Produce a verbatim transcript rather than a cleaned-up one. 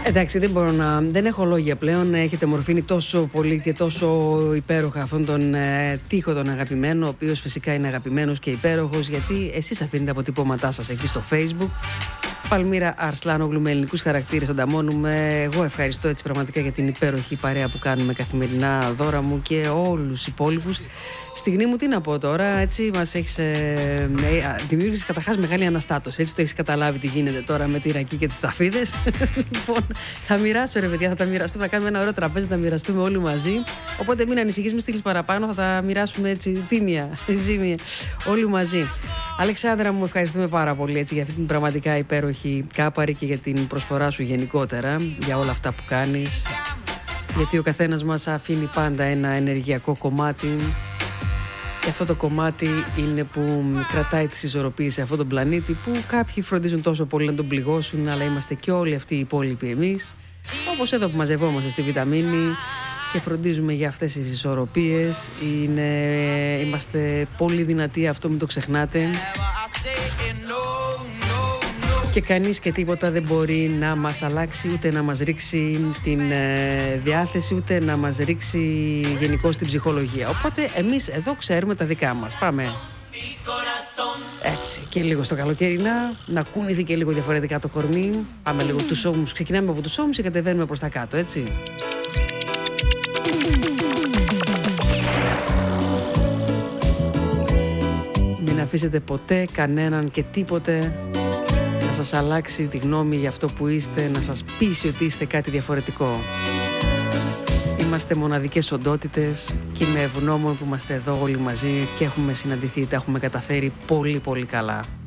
Εντάξει, δεν μπορώ να. Δεν έχω λόγια πλέον. Έχετε μορφύνει τόσο πολύ και τόσο υπέροχα αυτόν τον ε, τοίχο τον αγαπημένο, ο οποίος φυσικά είναι αγαπημένος και υπέροχος, γιατί εσείς αφήνετε αποτυπώματά σας εκεί στο Facebook. Παλμύρα Αρσλάνογλου με ελληνικούς χαρακτήρες ανταμώνουμε. Εγώ ευχαριστώ έτσι πραγματικά για την υπέροχη παρέα που κάνουμε καθημερινά, Δώρα μου και όλους τους υπόλοιπους. Στιγμή μου, τι να πω τώρα, έτσι μας έχεις ε, ε, δημιούργησες καταρχάς μεγάλη αναστάτωση. Έτσι το έχεις καταλάβει τι γίνεται τώρα με τη ρακή και τις ταφίδες. Λοιπόν, θα μοιράσω ρε παιδιά, θα τα μοιραστούμε, θα κάνουμε ένα ωραίο τραπέζι, θα τα μοιραστούμε όλοι μαζί. Οπότε μην ανησυχείς, μην στείλεις παραπάνω, θα τα μοιράσουμε έτσι τίμια, ζήμια, όλοι μαζί. Αλεξάνδρα μου, ευχαριστούμε πάρα πολύ έτσι, για αυτή την πραγματικά υπέροχη κάπαρη και για την προσφορά σου γενικότερα, για όλα αυτά που κάνεις. Γιατί ο καθένας μας αφήνει πάντα ένα ενεργειακό κομμάτι. Και αυτό το κομμάτι είναι που κρατάει τις ισορροπίες σε αυτόν τον πλανήτη, που κάποιοι φροντίζουν τόσο πολύ να τον πληγώσουν, αλλά είμαστε και όλοι αυτοί οι υπόλοιποι εμείς. Όπως εδώ που μαζευόμαστε στη Βιταμίνη και φροντίζουμε για αυτές τις ισορροπίες. Είναι, είμαστε πολύ δυνατοί, αυτό μην το ξεχνάτε. Και κανείς και τίποτα δεν μπορεί να μας αλλάξει, ούτε να μας ρίξει την ε, διάθεση, ούτε να μας ρίξει γενικώς την ψυχολογία. Οπότε εμείς εδώ ξέρουμε τα δικά μας. Πάμε. Έτσι, και λίγο στο καλοκαιρινά, να κούνηθεί και λίγο διαφορετικά το κορμί. Πάμε λίγο τους ώμους, ξεκινάμε από τους ώμους και κατεβαίνουμε προς τα κάτω, έτσι. Μην αφήσετε ποτέ κανέναν και τίποτε να σας αλλάξει τη γνώμη για αυτό που είστε, να σας πείσει ότι είστε κάτι διαφορετικό. Είμαστε μοναδικές οντότητες και είμαι ευγνώμων που είμαστε εδώ όλοι μαζί και έχουμε συναντηθεί, τα έχουμε καταφέρει πολύ πολύ καλά.